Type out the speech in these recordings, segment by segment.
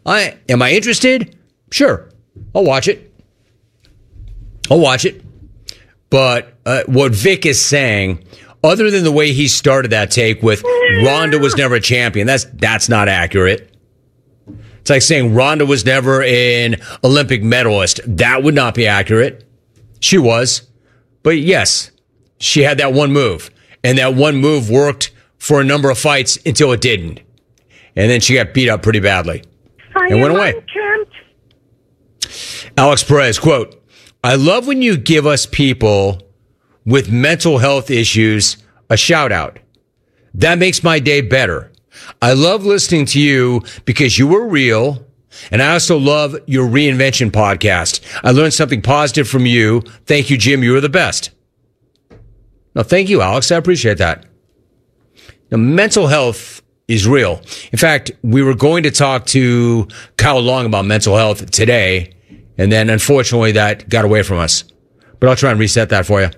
Am I interested? Sure. I'll watch it. But what Vic is saying, other than the way he started that take with Ronda was never a champion, that's not accurate. It's like saying Ronda was never an Olympic medalist. That would not be accurate. She was. But yes, she had that one move. And that one move worked for a number of fights until it didn't. And then she got beat up pretty badly. And went away. Alex Perez, quote, I love when you give us people with mental health issues a shout out. That makes my day better. I love listening to you because you were real. And I also love your reinvention podcast. I learned something positive from you. Thank you, Jim. You were the best. No, thank you, Alex. I appreciate that. Now, mental health is real. In fact, we were going to talk to Kyle Long about mental health today. And then, unfortunately, that got away from us. But I'll try and reset that for you.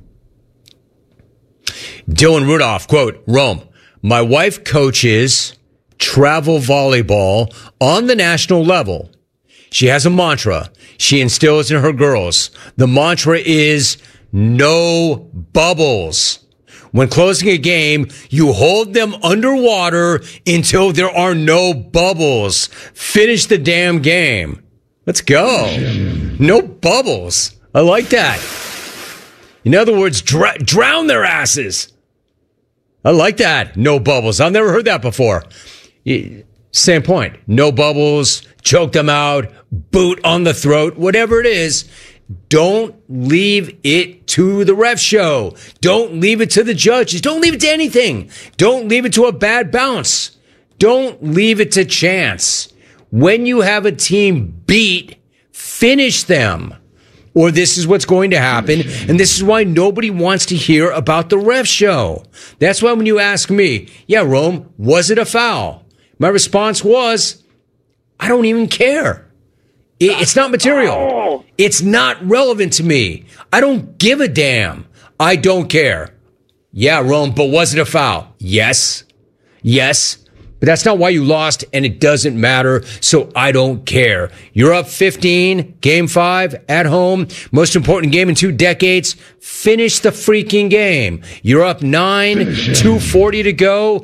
Dylan Rudolph, quote, Rome, my wife coaches travel volleyball on the national level. She has a mantra she instills in her girls. The mantra is no bubbles. When closing a game, you hold them underwater until there are no bubbles. Finish the damn game. Let's go. No bubbles. I like that. In other words, drown their asses. I like that. No bubbles. I've never heard that before. Same point. No bubbles. Choke them out. Boot on the throat. Whatever it is. Don't leave it to the ref show. Don't leave it to the judges. Don't leave it to anything. Don't leave it to a bad bounce. Don't leave it to chance. When you have a team beat, finish them. Or this is what's going to happen. And this is why nobody wants to hear about the ref show. That's why when you ask me, yeah, Rome, was it a foul? My response was, I don't even care. It's not material. It's not relevant to me. I don't give a damn. I don't care. Yeah, Rome, but was it a foul? Yes. Yes. But that's not why you lost, and it doesn't matter, so I don't care. You're up 15, game 5, at home, most important game in 2 decades. Finish the freaking game. You're up 9, 2:40 to go,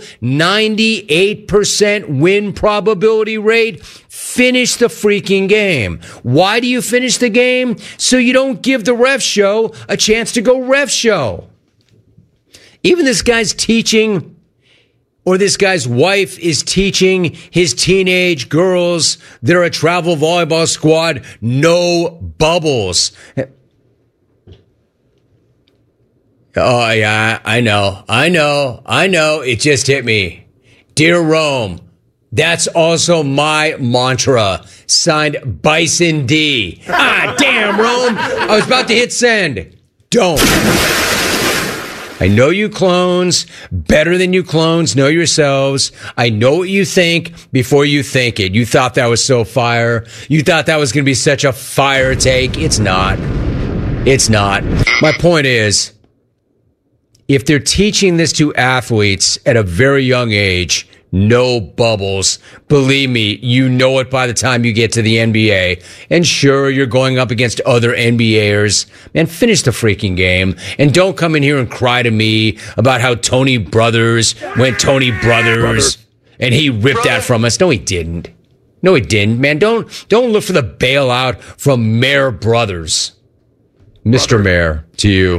98% win probability rate. Finish the freaking game. Why do you finish the game? So you don't give the ref show a chance to go ref show. Even this guy's teaching, or this guy's wife is teaching his teenage girls that are a travel volleyball squad, no bubbles. Oh, yeah, I know. It just hit me. Dear Rome, that's also my mantra. Signed Bison D. Ah, damn, Rome. I was about to hit send. Don't. I know you clones better than you clones know yourselves. I know what you think before you think it. You thought that was so fire. You thought that was going to be such a fire take. It's not. It's not. My point is, if they're teaching this to athletes at a very young age, no bubbles. Believe me, you know it by the time you get to the NBA. And sure, you're going up against other NBAers. Man, finish the freaking game. And don't come in here and cry to me about how Tony Brothers went Tony Brothers. And he ripped that from us. No, he didn't. No, he didn't. Man, don't look for the bailout from Mayor Brothers. Mr. Mayor, to you.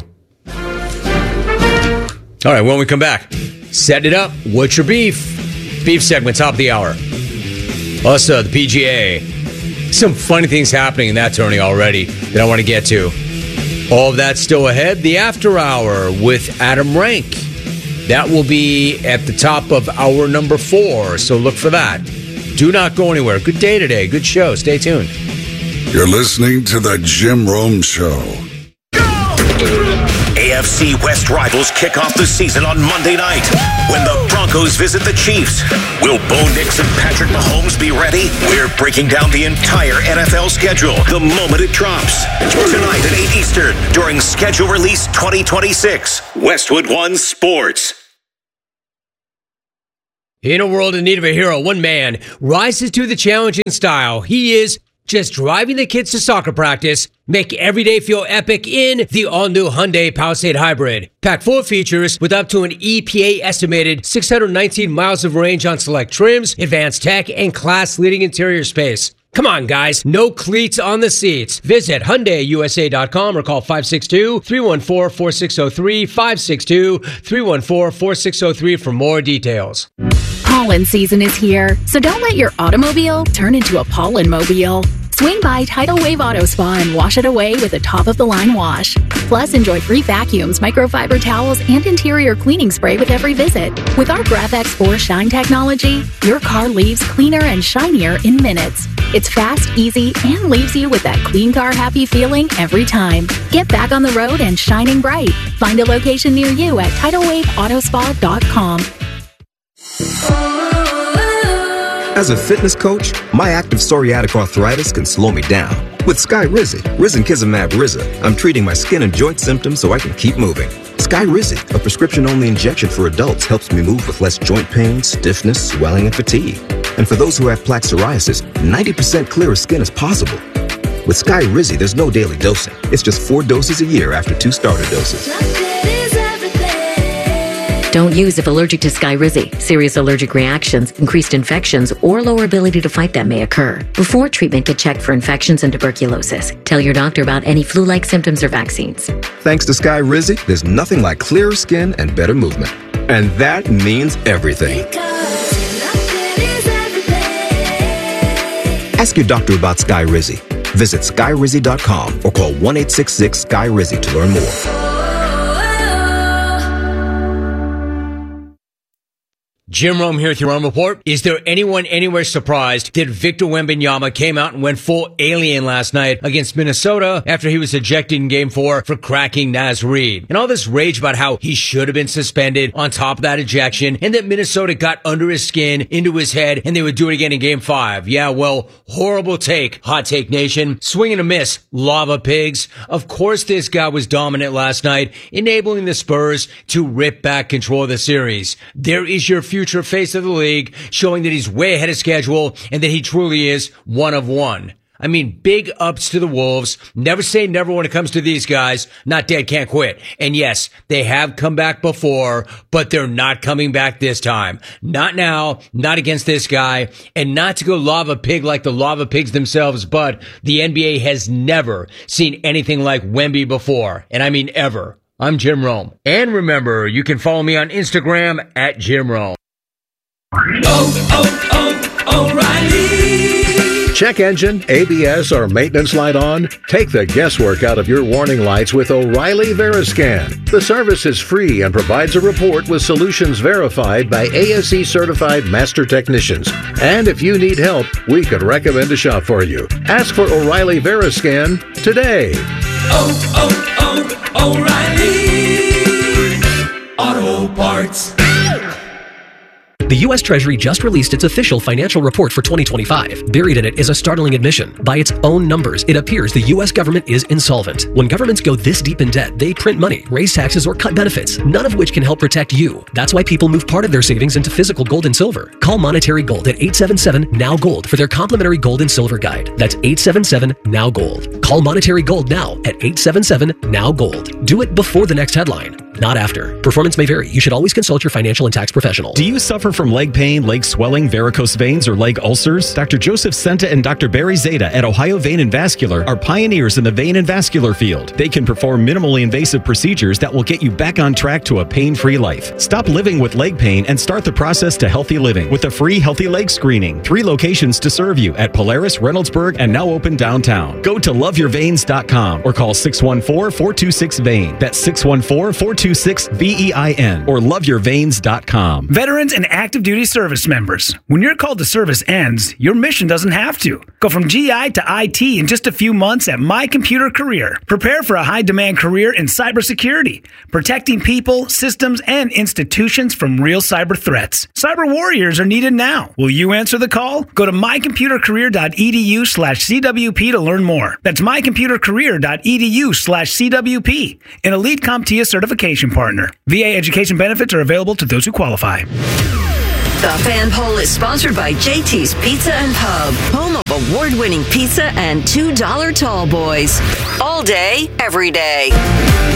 All right, when we come back, set it up. What's your beef? Beef segment, top of the hour. Also, the PGA. Some funny things happening in that tourney already that I want to get to. All of that still ahead. The After Hour with Adam Rank. That will be at the top of hour number 4, so look for that. Do not go anywhere. Good day today. Good show. Stay tuned. You're listening to The Jim Rome Show. AFC West rivals kick off the season on Monday night when the Broncos visit the Chiefs. Will Bo Nix and Patrick Mahomes be ready? We're breaking down the entire NFL schedule the moment it drops. Tonight at 8 Eastern during Schedule Release 2026. Westwood One Sports. In a world in need of a hero, one man rises to the challenge in style. He is just driving the kids to soccer practice, make every day feel epic in the all-new Hyundai Palisade Hybrid. Packed full of features with up to an EPA-estimated 619 miles of range on select trims, advanced tech, and class-leading interior space. Come on, guys. No cleats on the seats. Visit HyundaiUSA.com or call 562-314-4603, 562-314-4603 for more details. Pollen season is here, so don't let your automobile turn into a pollen-mobile. Swing by Tidal Wave Auto Spa and wash it away with a top-of-the-line wash. Plus, enjoy free vacuums, microfiber towels, and interior cleaning spray with every visit. With our GraphX4 Shine technology, your car leaves cleaner and shinier in minutes. It's fast, easy, and leaves you with that clean car happy feeling every time. Get back on the road and shining bright. Find a location near you at TidalWaveAutospa.com. As a fitness coach, my active psoriatic arthritis can slow me down. With Skyrizi, Risankizumab Riza, I'm treating my skin and joint symptoms so I can keep moving. Skyrizi, a prescription-only injection for adults, helps me move with less joint pain, stiffness, swelling, and fatigue. And for those who have plaque psoriasis, 90% clearer skin is possible. With Skyrizi, there's no daily dosing. It's just 4 doses a year after 2 starter doses. Don't use if allergic to Skyrizi. Serious allergic reactions, increased infections, or lower ability to fight them may occur. Before treatment, get checked for infections and tuberculosis. Tell your doctor about any flu-like symptoms or vaccines. Thanks to Skyrizi, there's nothing like clearer skin and better movement. And that means everything. Ask your doctor about Skyrizi. Visit Skyrizi.com or call 1-866-SKY-RIZI to learn more. Jim Rome here with your Rome Report. Is there anyone anywhere surprised that Victor Wembanyama came out and went full alien last night against Minnesota after he was ejected in Game 4 for cracking Naz Reid? And all this rage about how he should have been suspended on top of that ejection and that Minnesota got under his skin, into his head, and they would do it again in Game 5. Yeah, well, horrible take, Hot Take Nation. Swing and a miss, Lava Pigs. Of course this guy was dominant last night, enabling the Spurs to rip back control of the series. There is your future face of the league, showing that he's way ahead of schedule and that he truly is one of one. I mean, big ups to the Wolves. Never say never when it comes to these guys. Not dead, can't quit. And yes, they have come back before, but they're not coming back this time. Not now, not against this guy, and not to go Lava Pig like the Lava Pigs themselves, but the NBA has never seen anything like Wemby before. And I mean ever. I'm Jim Rome. And remember, you can follow me on Instagram at Jim Rome. O'Reilly. Check engine, ABS, or maintenance light on? Take the guesswork out of your warning lights with O'Reilly Veriscan. The service is free and provides a report with solutions verified by ASE certified master technicians. And if you need help, we could recommend a shop for you. Ask for O'Reilly Veriscan today. O'Reilly Auto Parts. The U.S. Treasury just released its official financial report for 2025. Buried in it is a startling admission. By its own numbers, it appears the U.S. government is insolvent. When governments go this deep in debt, they print money, raise taxes, or cut benefits, none of which can help protect you. That's why people move part of their savings into physical gold and silver. Call Monetary Gold at 877-NOW-GOLD for their complimentary gold and silver guide. That's 877-NOW-GOLD. Call Monetary Gold now at 877-NOW-GOLD. Do it before the next headline, not after. Performance may vary. You should always consult your financial and tax professional. Do you suffer from leg pain, leg swelling, varicose veins, or leg ulcers? Dr. Joseph Senta and Dr. Barry Zeta at Ohio Vein and Vascular are pioneers in the vein and vascular field. They can perform minimally invasive procedures that will get you back on track to a pain-free life. Stop living with leg pain and start the process to healthy living with a free healthy leg screening. 3 locations to serve you at Polaris, Reynoldsburg, and now open downtown. Go to loveyourveins.com or call 614-426-VEIN. That's 614-426-VEIN or loveyourveins.com. Veterans and active duty service members. When your call to service ends, your mission doesn't have to. Go from GI to IT in just a few months at My Computer Career. Prepare for a high-demand career in cybersecurity, protecting people, systems, and institutions from real cyber threats. Cyber warriors are needed now. Will you answer the call? Go to mycomputercareer.edu/CWP to learn more. That's mycomputercareer.edu/CWP, an elite CompTIA certification partner. VA education benefits are available to those who qualify. The Fan Poll is sponsored by JT's Pizza and Pub, home of award-winning pizza and $2 tall boys. All day, every day.